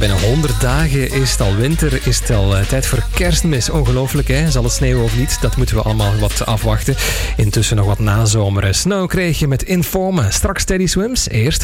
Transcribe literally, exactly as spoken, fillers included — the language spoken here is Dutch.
binnen honderd dagen is het al winter, is het al uh, tijd voor kerstmis. Ongelooflijk, hè? Zal het sneeuwen of niet? Dat moeten we allemaal wat afwachten. Intussen nog wat nazomer. Snow kreeg je met Informe. Straks Teddy Swims. Eerst